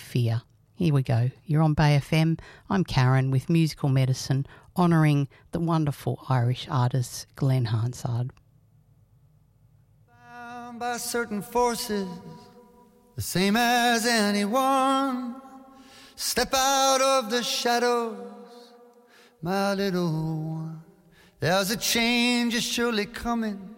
Fear. Here we go. You're on Bay FM. I'm Karen with Musical Medicine, honouring the wonderful Irish artist Glenn Hansard. Bound by certain forces, the same as anyone. Step out of the shadows, my little one. There's a change is surely coming.